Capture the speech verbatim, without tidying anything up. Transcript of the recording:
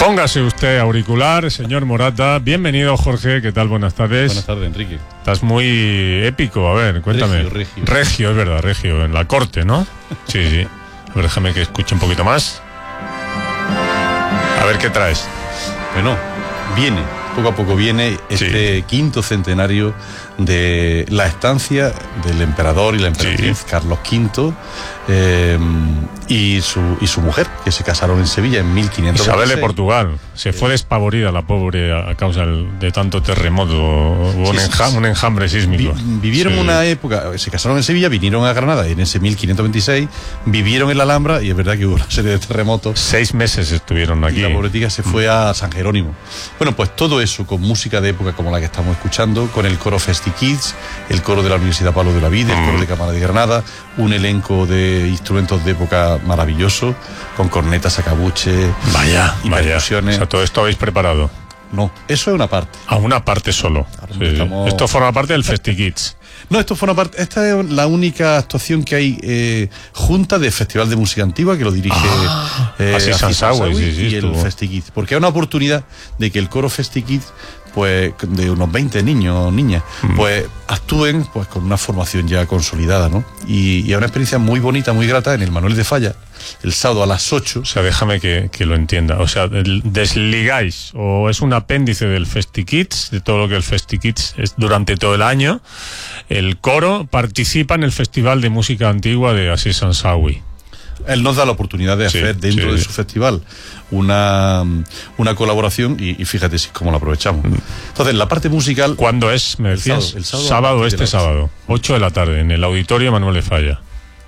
Póngase usted auricular, señor Morata. Bienvenido, Jorge. ¿Qué tal? Buenas tardes. Buenas tardes, Enrique. Estás muy épico. A ver, cuéntame. Regio, regio. Regio, es verdad, regio. En la corte, ¿no? Sí, sí. A ver, déjame que escuche un poquito más. A ver, ¿qué traes? Bueno, viene, poco a poco viene este sí. quinto centenario de la estancia del emperador y la emperatriz sí. Carlos quinto eh, y, su, y su mujer, que se casaron en Sevilla en mil quinientos veintiséis. Isabel de Portugal. Se fue despavorida la pobre a causa de tanto terremoto. Hubo un, sí, enjam, sí. un enjambre sísmico. Vi, vivieron sí. una época, se casaron en Sevilla, vinieron a Granada en ese mil quinientos veintiséis, vivieron en la Alhambra y es verdad que hubo una serie de terremotos. Seis meses estuvieron aquí. Y la pobretica se fue a San Jerónimo. Bueno, pues todo eso con música de época como la que estamos escuchando, con el coro Festi Kids, el coro de la Universidad Pablo de Olavide, el coro de Cámara de Granada, un elenco de instrumentos de época maravilloso, con cornetas, sacabuche, vaya, y vaya. percusiones. O sea, todo esto habéis preparado. No, eso es una parte. A una parte solo. Sí, estamos... Esto forma parte del Festi Kids. No, esto forma parte. Esta es la única actuación que hay eh, junta del Festival de Música Antigua, que lo dirige ah, eh, Asís Sansawi, sí, sí, y el Festi Kids. Porque es una oportunidad de que el coro Festi Kids, pues de unos veinte niños o niñas, mm. pues actúen pues con una formación ya consolidada, ¿no? Y, y es una experiencia muy bonita, muy grata en el Manuel de Falla, el sábado a las ocho. O sea, déjame que, que lo entienda. O sea, desligáis, o es un apéndice del Festi Kids, de todo lo que el Festi Kids es durante todo el año. El coro participa en el Festival de Música Antigua de Asís Sansawi. Él nos da la oportunidad de hacer sí, dentro sí. de su festival una, una colaboración y, y fíjate si cómo la aprovechamos. Entonces, la parte musical... ¿Cuándo es? Me decías. El sábado, el sábado, sábado este sábado, ocho de la tarde, en el Auditorio Manuel de Falla.